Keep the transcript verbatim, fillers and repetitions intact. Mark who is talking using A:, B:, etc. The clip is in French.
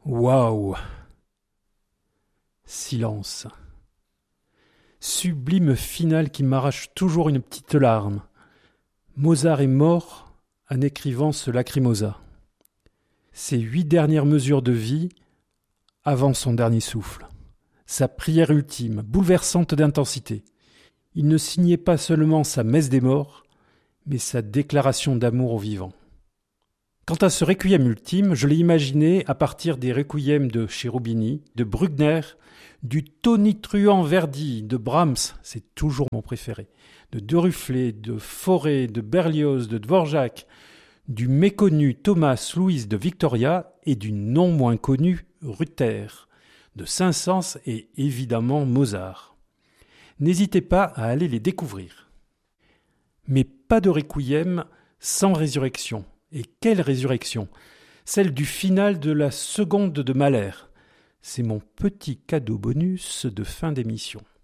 A: Waouh! Silence. Sublime finale qui m'arrache toujours une petite larme. Mozart est mort en écrivant ce Lacrimosa. Ses huit dernières mesures de vie avant son dernier souffle. Sa prière ultime, bouleversante d'intensité. Il ne signait pas seulement sa messe des morts, mais sa déclaration d'amour aux vivants. Quant à ce requiem ultime, je l'ai imaginé à partir des requiems de Cherubini, de Bruckner, du tonitruant Verdi, de Brahms, c'est toujours mon préféré, de Düruflé, de Fauré, de Berlioz, de Dvorak, du méconnu Thomas Louis de Victoria et du non moins connu Ruther, de Saint-Saëns et évidemment Mozart. N'hésitez pas à aller les découvrir. Mais pas de requiem sans résurrection. Et quelle résurrection! Celle du final de la seconde de Mahler. C'est mon petit cadeau bonus de fin d'émission.